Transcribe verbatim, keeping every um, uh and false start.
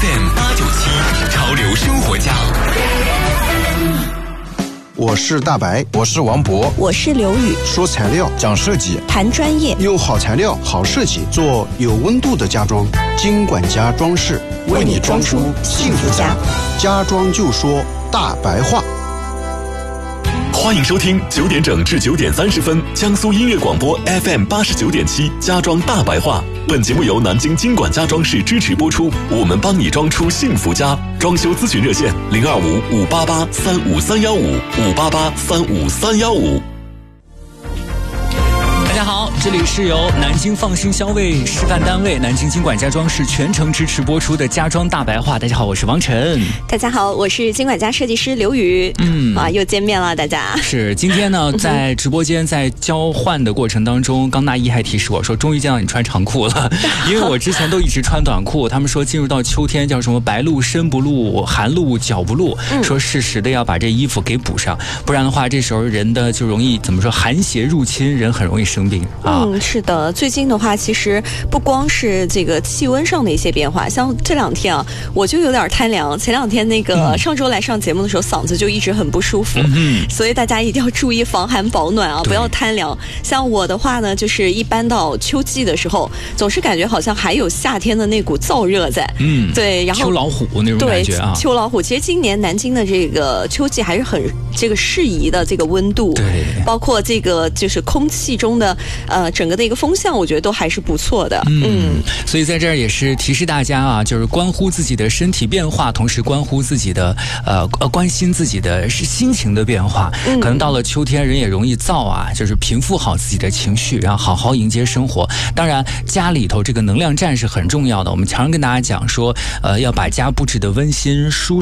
F M 八九七，潮流生活家。 我是大白， 我是王博， 我是刘宇。 说材料， 讲设计， 谈专业， 用好材料、好设计，做有温度的家装。金管家装饰为你装出幸福家。 家装就说大白话。 欢迎收听九点整至九点三十分，江苏音乐广播 F M 八十九点七家装大白话。本节目由南京金管家装饰支持播出，我们帮你装出幸福家。装修咨询热线零二五五八八三五三幺五五八八三五三幺五。 大家好，这里是由南京放心消费示范单位南京金管家装饰全程支持播出的家装大白话。大家好，我是王晨。 大家好，我是金管家设计师刘宇。嗯，啊，又见面了，大家。 是，今天呢，在直播间在交换的过程当中，刚大一还提示我说，终于见到你穿长裤了，因为我之前都一直穿短裤。他们说进入到秋天叫什么白露身不露，寒露脚不露，嗯、说适时的要把这衣服给补上，不然的话，这时候人的就容易怎么说，寒邪入侵，人很容易生病。啊、 嗯，是的，最近的话，其实不光是这个气温上的一些变化，像这两天啊，我就有点贪凉。前两天那个、嗯、上周来上节目的时候，嗓子就一直很不舒服，嗯、所以大家一定要注意防寒保暖啊，不要贪凉。像我的话呢，就是一般到秋季的时候，总是感觉好像还有夏天的那股燥热在。嗯，对，然后秋老虎那种感觉啊， 秋老虎。其实今年南京的这个秋季还是很这个适宜的这个温度， 对， 包括这个就是空气中的。呃，整个的一个风向，我觉得都还是不错的。嗯， 嗯所以在这儿也是提示大家啊，就是关乎自己的身体变化，同时关乎自己的呃呃关心自己的是心情的变化。嗯，可能到了秋天，人也容易燥啊，就是平复好自己的情绪，然后好好迎接生活。当然，家里头这个能量站是很重要的。我们常常跟大家讲说，呃，要把家布置的温馨舒